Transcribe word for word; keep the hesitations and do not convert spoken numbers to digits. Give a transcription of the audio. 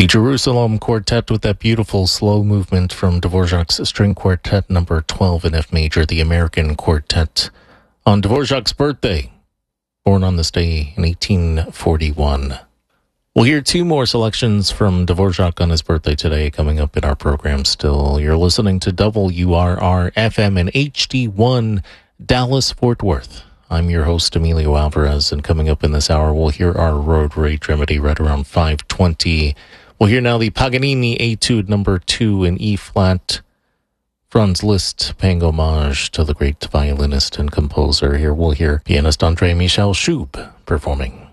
The Jerusalem Quartet with that beautiful slow movement from Dvorak's String Quartet number twelve in F major, the American Quartet, on Dvorak's birthday, born on this day in eighteen forty-one. We'll hear two more selections from Dvorak on his birthday today coming up in our program still. You're listening to W R R F M and H D one Dallas, Fort Worth. I'm your host, Emilio Alvarez, and coming up in this hour, we'll hear our Road Rage Remedy right around five twenty. We'll hear now the Paganini Etude number two in E-flat. Franz Liszt paying homage to the great violinist and composer. Here we'll hear pianist André Michel Schub performing.